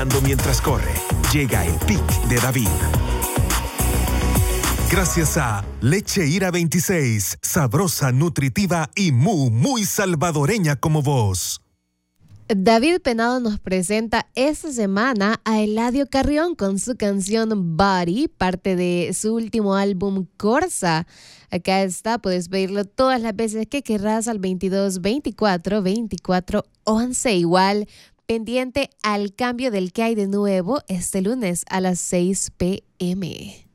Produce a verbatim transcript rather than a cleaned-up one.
Mientras corre, llega el pic de David. Gracias a Leche Ira veintiséis, sabrosa, nutritiva y muy, muy salvadoreña como vos. David Penado nos presenta esta semana a Eladio Carrión con su canción Body, parte de su último álbum Corsa. Acá está, puedes pedirlo todas las veces que querrás al veintidós veinticuatro veinticuatro once. Igual, pendiente al cambio del que hay de nuevo este lunes a las seis p m